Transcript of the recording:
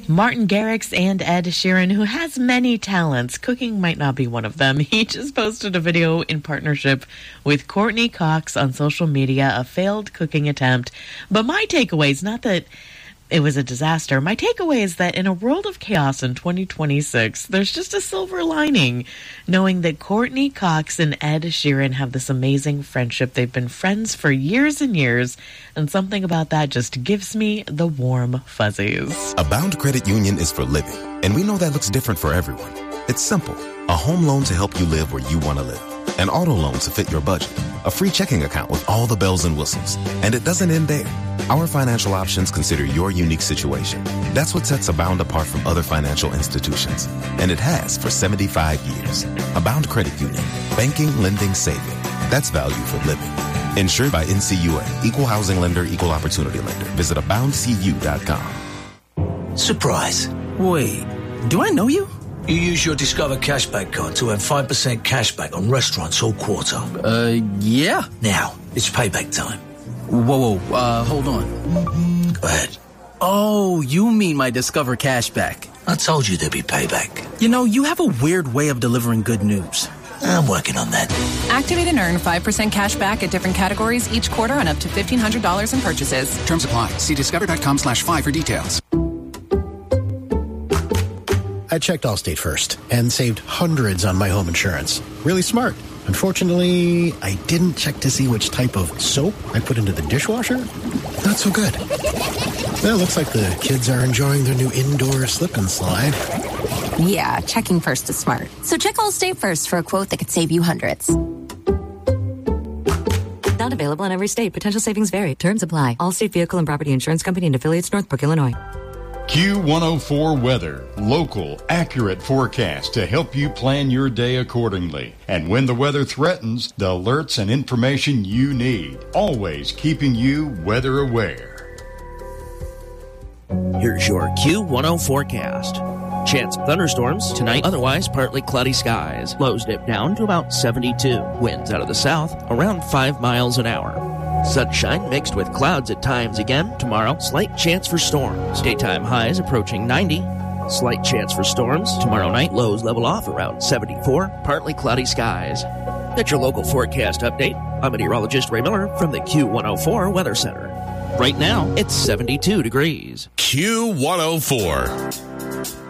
Martin Garrix and Ed Sheeran, who has many talents. Cooking might not be one of them. He just posted a video in partnership with Courtney Cox on social media, a failed cooking attempt. But my takeaway is not that it was a disaster. My takeaway is that in a world of chaos in 2026, there's just a silver lining, knowing that Courtney Cox and Ed Sheeran have this amazing friendship. They've been friends for years and years, and something about that just gives me the warm fuzzies. Abound Credit Union is for living, and we know that looks different for everyone. It's simple. A home loan to help you live where you want to live. An auto loan to fit your budget. A free checking account with all the bells and whistles. And it doesn't end there. Our financial options consider your unique situation. That's what sets Abound apart from other financial institutions. And it has for 75 years. Abound Credit Union. Banking, lending, saving. That's value for living. Insured by NCUA. Equal housing lender, equal opportunity lender. Visit aboundcu.com. Surprise. Wait, do I know you? You use your Discover Cashback card to earn 5% cashback on restaurants all quarter. Yeah. Now, it's payback time. Whoa, hold on. Go ahead. Oh, you mean my Discover Cashback. I told you there'd be payback. You know, you have a weird way of delivering good news. I'm working on that. Activate and earn 5% cash back at different categories each quarter on up to $1,500 in purchases. Terms apply. See discover.com/5 for details. I checked Allstate first and saved hundreds on my home insurance. Really smart. Unfortunately, I didn't check to see which type of soap I put into the dishwasher. Not so good. Well, looks like the kids are enjoying their new indoor slip and slide. Yeah, checking first is smart. So check Allstate first for a quote that could save you hundreds. Not available in every state. Potential savings vary. Terms apply. Allstate Vehicle and Property Insurance Company and affiliates, Northbrook, Illinois. Q104 Weather. Local, accurate forecast to help you plan your day accordingly. And when the weather threatens, the alerts and information you need. Always keeping you weather aware. Here's your Q10 forecast. Chance of thunderstorms tonight, otherwise partly cloudy skies. Lows dip down to about 72. Winds out of the south around 5 miles an hour. Sunshine mixed with clouds at times again. Tomorrow, slight chance for storms. Daytime highs approaching 90. Slight chance for storms. Tomorrow night, lows level off around 74. Partly cloudy skies. That's your local forecast update. I'm meteorologist Ray Miller from the Q104 Weather Center. Right now, it's 72 degrees. Q104.